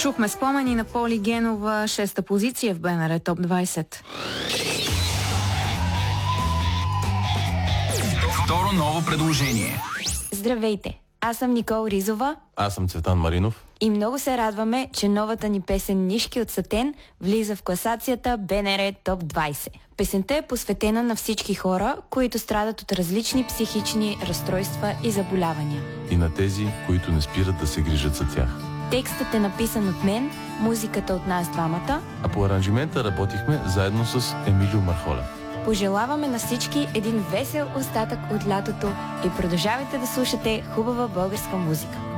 Чухме спомени на Поли Генова, 6-та позиция в БНР Топ 20. Второ ново предложение. Здравейте! Аз съм Никол Ризова. Аз съм Цветан Маринов. И много се радваме, че новата ни песен "Нишки от сатен" влиза в класацията БНР Топ 20. Песента е посветена на всички хора, които страдат от различни психични разстройства и заболявания. И на тези, които не спират да се грижат за тях. Текстът е написан от мен, музиката от нас двамата. А по аранжимента работихме заедно с Емилио Мархолев. Пожелаваме на всички един весел остатък от лятото и продължавайте да слушате хубава българска музика.